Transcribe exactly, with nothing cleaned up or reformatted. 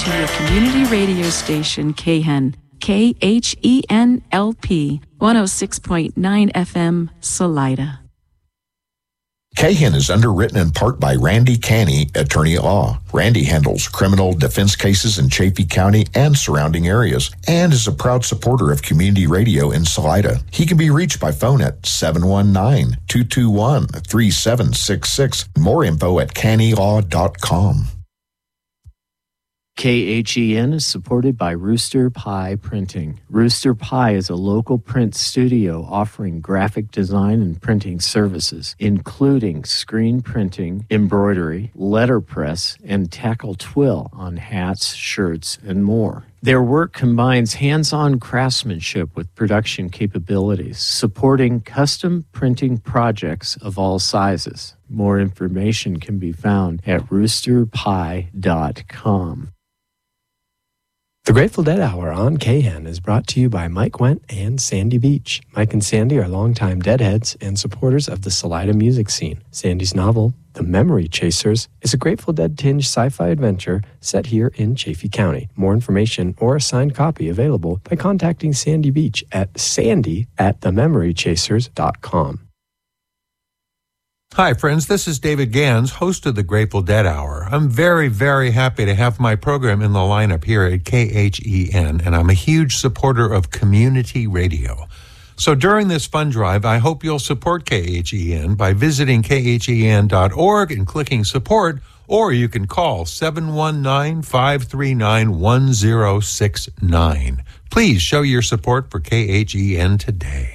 to your community radio station, K H E N, K H E N L P, one oh six point nine F M, Salida. K H E N is underwritten in part by Randy Canny, attorney at law. Randy handles criminal defense cases in Chaffee County and surrounding areas, and is a proud supporter of community radio in Salida. He can be reached by phone at seven one nine, two two one, three seven six six. More info at canny law dot com. K H E N is supported by Rooster Pie Printing. Rooster Pie is a local print studio offering graphic design and printing services, including screen printing, embroidery, letterpress, and tackle twill on hats, shirts, and more. Their work combines hands-on craftsmanship with production capabilities, supporting custom printing projects of all sizes. More information can be found at rooster pie dot com. The Grateful Dead Hour on K H E N is brought to you by Mike Wendt and Sandy Beach. Mike and Sandy are longtime Deadheads and supporters of the Salida music scene. Sandy's novel, The Memory Chasers, is a Grateful Dead-tinged sci-fi adventure set here in Chaffee County. More information or a signed copy available by contacting Sandy Beach at sandy at the memory chasers dot com. Hi, friends. This is David Gans, host of the Grateful Dead Hour. I'm very, very happy to have my program in the lineup here at K H E N, and I'm a huge supporter of community radio. So during this fund drive, I hope you'll support K H E N by visiting K H E N dot org and clicking support, or you can call seven one nine, five three nine, one zero six nine. Please show your support for K H E N today.